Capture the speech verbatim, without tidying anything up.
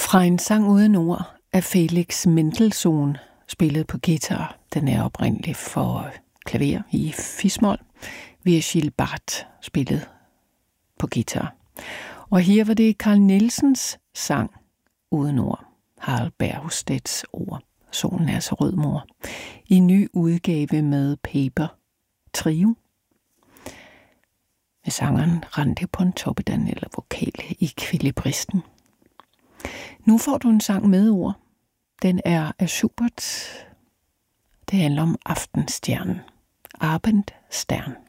Fra en sang uden ord af Felix Mendelssohn, spillet på guitar. Den er oprindelig for klaver i fis-mol. Virgil Barth, spillet på guitar. Og her var det Carl Nielsens sang uden ord. Harald Bergstedts ord. Solen er så rød, mor. I ny udgave med Paper Trio. Med sangeren Randi Pontoppidan eller vokale i Kvilibristen. Nu får du en sang med ord. Den er af Schubert. Det handler om aftenstjernen. Abendstern.